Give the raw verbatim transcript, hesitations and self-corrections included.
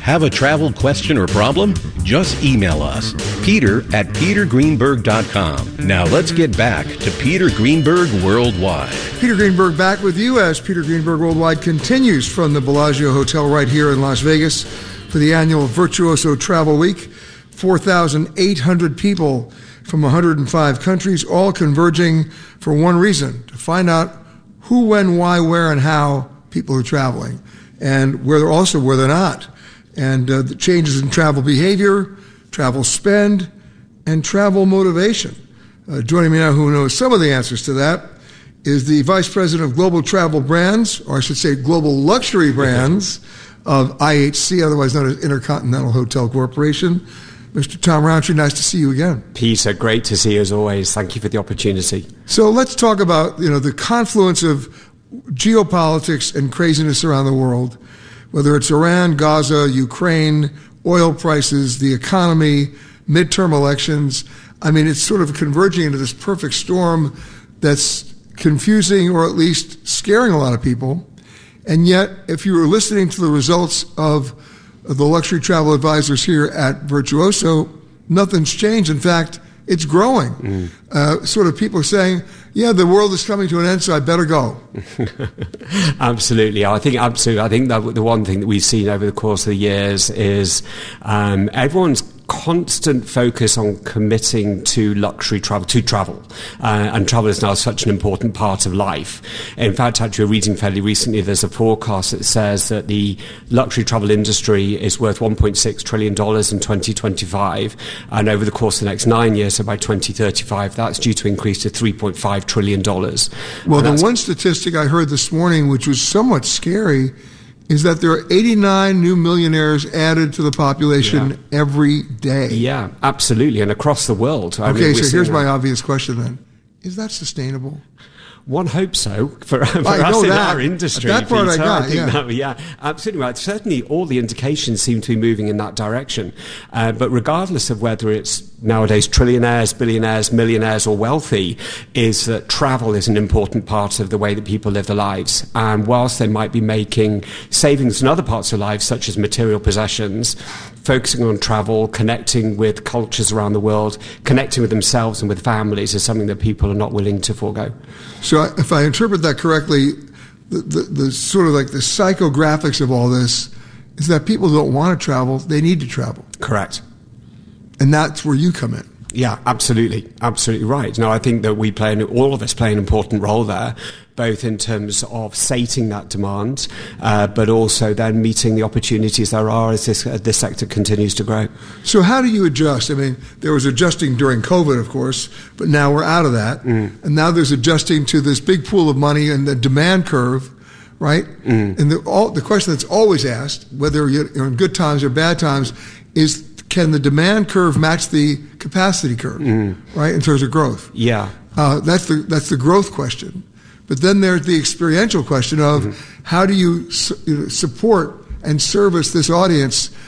Have a travel question or problem? Just email us, Peter at peter greenberg dot com. Now let's get back to Peter Greenberg Worldwide. Peter Greenberg back with you as Peter Greenberg Worldwide continues from the Bellagio Hotel right here in Las Vegas for the annual Virtuoso Travel Week. four thousand eight hundred people from one hundred five countries, all converging for one reason, to find out who, when, why, where, and how people are traveling, and where they're also where they're not. And uh, the changes in travel behavior, travel spend, and travel motivation. Uh, joining me now, who knows some of the answers to that, is the Vice President of Global Travel Brands, or I should say Global Luxury Brands, of I H C, otherwise known as Intercontinental Hotel Corporation. Mister Tom Rountree, nice to see you again. Peter, great to see you as always. Thank you for the opportunity. So let's talk about, you know, the confluence of geopolitics and craziness around the world, whether it's Iran, Gaza, Ukraine, oil prices, the economy, midterm elections. I mean, it's sort of converging into this perfect storm that's confusing or at least scaring a lot of people. And yet, if you were listening to the results of the luxury travel advisors here at Virtuoso, nothing's changed. In fact, it's growing. Mm. Uh, sort of people saying, yeah, the world is coming to an end, so I better go. Absolutely. I think absolutely. I think that the one thing that we've seen over the course of the years is um, everyone's constant focus on committing to luxury travel, to travel. Uh, and travel is now such an important part of life. In fact, actually, reading fairly recently, there's a forecast that says that the luxury travel industry is worth one point six trillion dollars in twenty twenty-five. And over the course of the next nine years, so by twenty thirty-five, that's due to increase to three point five trillion dollars. Well, the one statistic I heard this morning, which was somewhat scary, is that there are eighty-nine new millionaires added to the population yeah. every day. Yeah, absolutely, and across the world. I okay, mean, so here's my obvious question then. Is that sustainable? One hopes so for, for I us know in that. our industry. That part Peter, I got, I think yeah. That, yeah, absolutely right. Certainly all the indications seem to be moving in that direction. Uh, but regardless of whether it's nowadays trillionaires, billionaires, millionaires or wealthy, is that travel is an important part of the way that people live their lives. And whilst they might be making savings in other parts of life, such as material possessions, focusing on travel, connecting with cultures around the world, connecting with themselves and with families is something that people are not willing to forego. So if I interpret that correctly, the, the, the sort of like the psychographics of all this is that people don't want to travel, they need to travel. Correct. And that's where you come in. Yeah, absolutely. Absolutely right. Now, I think that we play, an, all of us play an important role there, both in terms of sating that demand, uh, but also then meeting the opportunities there are as this, uh, this sector continues to grow. So how do you adjust? I mean, there was adjusting during COVID, of course, but now we're out of that. Mm. And now there's adjusting to this big pool of money and the demand curve, right? Mm. And the, all, the question that's always asked, whether you're in good times or bad times, is can the demand curve match the capacity curve, mm. right, in terms of growth? Yeah. Uh, that's the that's the growth question. But then there's the experiential question of mm-hmm. how do you su- you know, support and service this audience